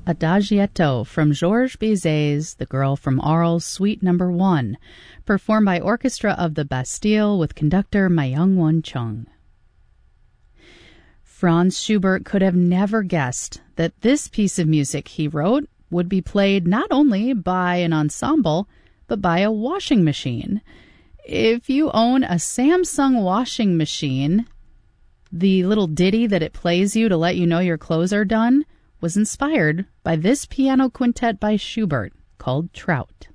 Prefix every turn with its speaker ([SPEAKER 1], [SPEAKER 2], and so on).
[SPEAKER 1] Adagietto from Georges Bizet's The Girl from Arles, Suite No. 1, performed by Orchestra of the Bastille with conductor Myung-Won Chung. Franz Schubert could have never guessed that this piece of music he wrote would be played not only by an ensemble, but by a washing machine. If you own a Samsung washing machine, the little ditty that it plays you to let you know your clothes are done was inspired by this piano quintet by Schubert called Trout.